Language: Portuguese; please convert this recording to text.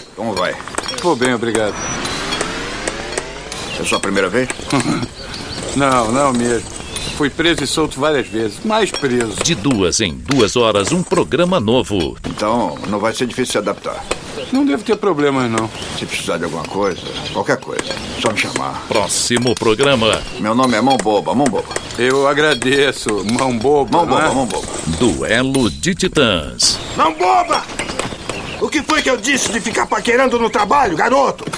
Como vai? Vou bem, obrigado. É sua primeira vez? Não mesmo. Fui preso e solto várias vezes. Mais preso. De 2 em 2 horas, um programa novo. Então, não vai ser difícil se adaptar. Não devo ter problemas, não. Se precisar de alguma coisa, qualquer coisa, só me chamar. Próximo programa. Meu nome é Mão Boba, Mão Boba. Eu agradeço, Mão Boba. Mão Boba, Mão Boba. Duelo de Titãs. Mão Boba! O que foi que eu disse de ficar paquerando no trabalho, garoto?